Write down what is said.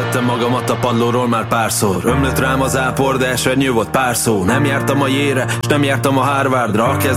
Leszedtem magamat a padlóról már párszor. Ömlött rám az ápor, de esernyő volt pár szó. Nem jártam a Yale-re, s nem jártam a Harvardra.